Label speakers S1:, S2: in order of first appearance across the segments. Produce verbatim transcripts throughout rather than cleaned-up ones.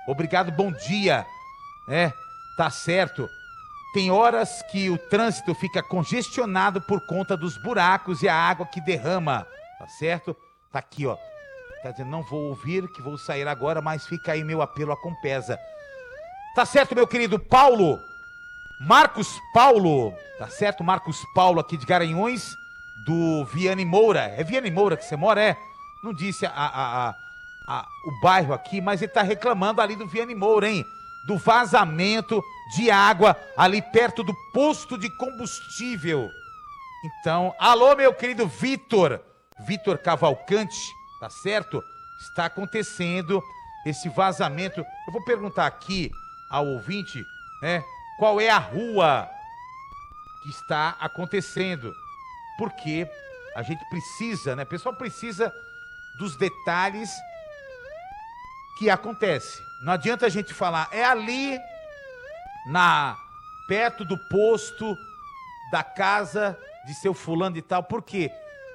S1: Obrigado, bom dia. É, tá certo. Tem horas que o trânsito fica congestionado por conta dos buracos e a água que derrama, tá certo? Tá aqui, ó. Tá dizendo, não vou ouvir, que vou sair agora, mas fica aí meu apelo a Compesa. Tá certo, meu querido Paulo? Marcos Paulo, tá certo? Marcos Paulo aqui de Garanhuns, do Viane Moura. É Viane Moura que você mora, é? Não disse a, a, a, a, o bairro aqui, mas ele tá reclamando ali do Viane Moura, hein? Do vazamento de água ali perto do posto de combustível. Então, alô, meu querido Vitor, Vitor Cavalcante, tá certo? Está acontecendo esse vazamento. Eu vou perguntar aqui ao ouvinte, né, qual é a rua que está acontecendo. Porque a gente precisa, né, o pessoal precisa dos detalhes que acontece. Não adianta a gente falar, é ali na perto do posto da casa de seu fulano e tal, porque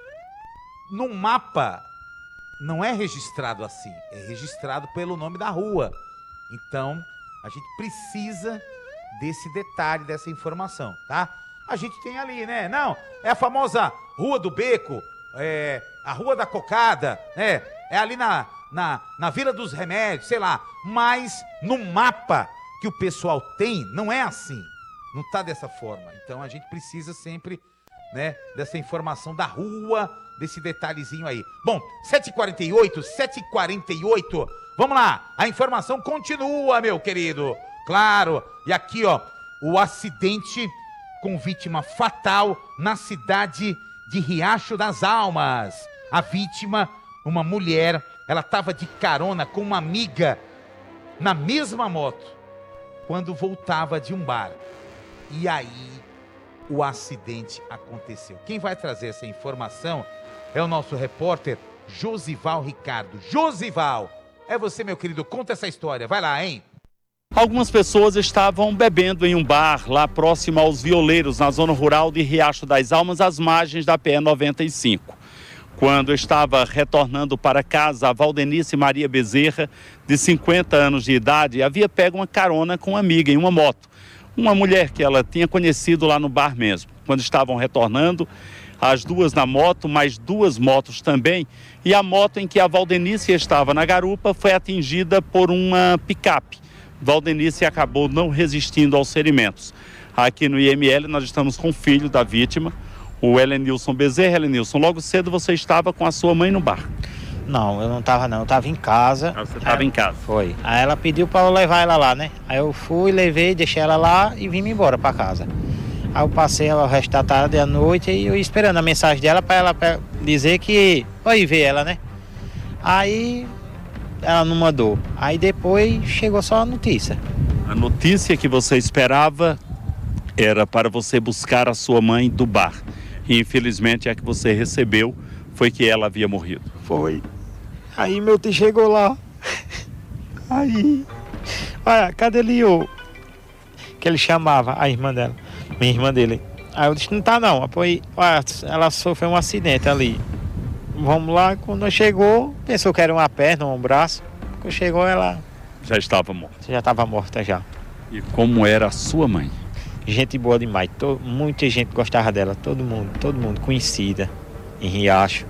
S1: no mapa não é registrado assim, é registrado pelo nome da rua. Então, a gente precisa desse detalhe, dessa informação, tá? A gente tem ali, né? Não, é a famosa Rua do Beco, é a Rua da Cocada, né? É ali na, na, na Vila dos Remédios, sei lá. Mas no mapa que o pessoal tem, não é assim. Não tá dessa forma. Então a gente precisa sempre, né, dessa informação da rua, desse detalhezinho aí. Bom, sete e quarenta e oito, sete e quarenta e oito. Vamos lá, a informação continua, meu querido. Claro, e aqui, ó, o acidente com vítima fatal na cidade de Riacho das Almas. A vítima, uma mulher, ela estava de carona com uma amiga na mesma moto quando voltava de um bar. E aí o acidente aconteceu. Quem vai trazer essa informação é o nosso repórter Josival Ricardo. Josival, é você, meu querido, conta essa história, vai lá, hein?
S2: Algumas pessoas estavam bebendo em um bar lá próximo aos Violeiros, na zona rural de Riacho das Almas, às margens da P E noventa e cinco. Quando estava retornando para casa, a Valdenice Maria Bezerra, de cinquenta anos de idade, havia pego uma carona com uma amiga em uma moto. Uma mulher que ela tinha conhecido lá no bar mesmo. Quando estavam retornando, as duas na moto, mais duas motos também, e a moto em que a Valdenice estava na garupa foi atingida por uma picape. Valdenice acabou não resistindo aos ferimentos. Aqui no I M L nós estamos com o filho da vítima, o Helenilson Bezerra. Helenilson, logo cedo você estava com a sua mãe no bar.
S3: Não, eu não estava não, eu estava em casa.
S2: Ah, você estava em casa?
S3: Foi. Aí ela pediu para eu levar ela lá, né? Aí eu fui, levei, deixei ela lá e vim embora para casa. Aí eu passei o resto da tarde e a noite e eu ia esperando a mensagem dela para ela pra dizer que eu ia ver ela, né? Aí ela não mandou. Aí depois chegou só a notícia.
S2: A notícia que você esperava era para você buscar a sua mãe do bar. E infelizmente a que você recebeu foi que ela havia morrido.
S3: Foi. Aí meu tio chegou lá. Aí. Olha, cadê ele? O que ele chamava a irmã dela. Minha irmã dele. Aí eu disse, não tá não. Aí, olha, ela sofreu um acidente ali. Vamos lá, quando chegou, pensou que era uma perna, um braço. Quando chegou, ela
S2: já estava morta.
S3: Já estava morta já.
S2: E como era a sua mãe?
S3: Gente boa demais, to, muita gente gostava dela, todo mundo, todo mundo conhecida em Riacho.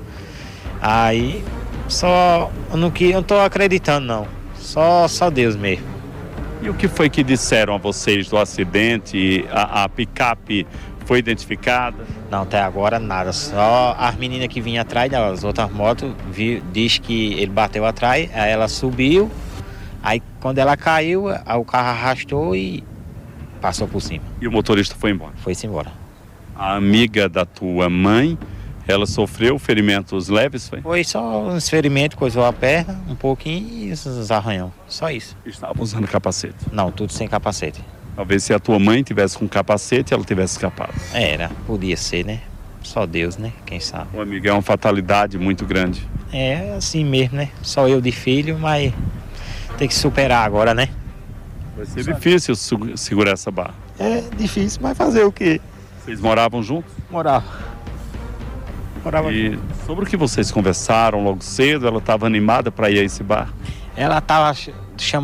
S3: Aí só eu não que eu tô acreditando não. Só só Deus mesmo.
S2: E o que foi que disseram a vocês do acidente? A, a picape foi identificada?
S3: Não, até agora nada. Só as meninas que vinham atrás das outras motos viu, diz que ele bateu atrás, aí ela subiu, aí quando ela caiu, o carro arrastou e passou por cima.
S2: E o motorista foi embora?
S3: Foi-se embora.
S2: A amiga da tua mãe, ela sofreu ferimentos leves, foi?
S3: Foi só uns ferimentos, coisou a perna um pouquinho e uns arranhão. Só isso.
S2: Estava usando capacete?
S3: Não, tudo sem capacete.
S2: Talvez se a tua mãe tivesse com capacete, ela tivesse escapado.
S3: Era, podia ser, né? Só Deus, né? Quem sabe.
S2: O amigo, é uma fatalidade muito grande.
S3: É assim mesmo, né? Só eu de filho, mas tem que superar agora, né?
S2: Vai ser difícil segurar essa barra.
S3: É difícil, mas fazer o quê?
S2: Vocês moravam juntos?
S3: Morava. Morava
S2: e
S3: junto.
S2: Sobre o que vocês conversaram logo cedo, ela estava animada para ir a esse bar?
S3: Ela estava chamando